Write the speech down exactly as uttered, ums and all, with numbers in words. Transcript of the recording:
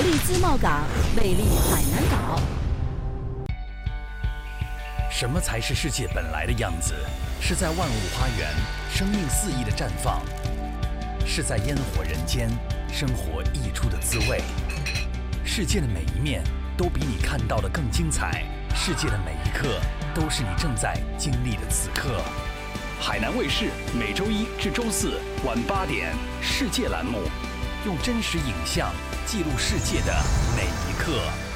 力自贸港，魅力海南岛。 什么才是世界本来的样子？是在万物花园，生命肆意的绽放；是在烟火人间，生活溢出的滋味。世界的每一面都比你看到的更精彩，世界的每一刻都是你正在经历的此刻。海南卫视每周一至周四晚八点，世界栏目，用真实影像记录世界的每一刻。